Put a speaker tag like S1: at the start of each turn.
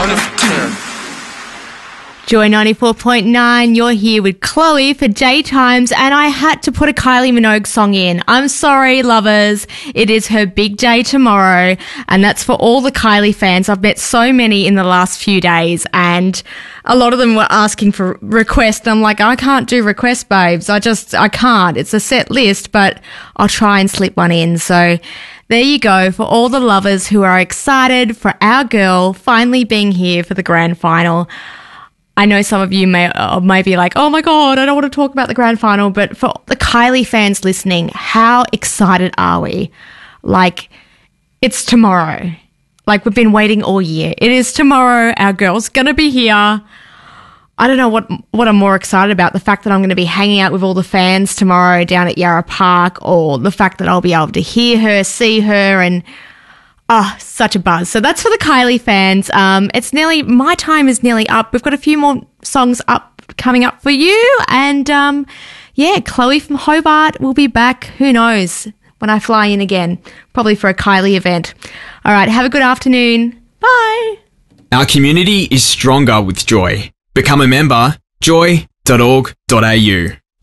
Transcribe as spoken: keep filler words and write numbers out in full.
S1: out of ten.
S2: Joy ninety-four point nine, you're here with Chloe for J Times, and I had to put a Kylie Minogue song in. I'm sorry, lovers. It is her big day tomorrow, and that's for all the Kylie fans. I've met so many in the last few days, and a lot of them were asking for requests. I'm like, I can't do requests, babes. I just, I can't. It's a set list, but I'll try and slip one in. So there you go for all the lovers who are excited for our girl finally being here for the grand final. I know some of you may, uh, may be like, oh my God, I don't want to talk about the grand final. But for the Kylie fans listening, how excited are we? Like, it's tomorrow. Like, we've been waiting all year. It is tomorrow. Our girl's going to be here. I don't know what what I'm more excited about, the fact that I'm going to be hanging out with all the fans tomorrow down at Yarra Park, or the fact that I'll be able to hear her, see her, and oh, such a buzz. So that's for the Kylie fans. Um, it's nearly, my time is nearly up. We've got a few more songs up coming up for you. And um, yeah, Chloe from Hobart will be back. Who knows when I fly in again, probably for a Kylie event. All right, have a good afternoon. Bye.
S3: Our community is stronger with Joy. Become a member, joy dot org dot a u.